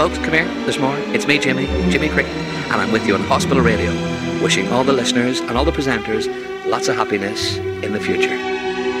Folks, come here, there's more. It's me, Jimmy Cricket, and I'm with you on Hospital Radio, wishing all the listeners and all the presenters lots of happiness in the future.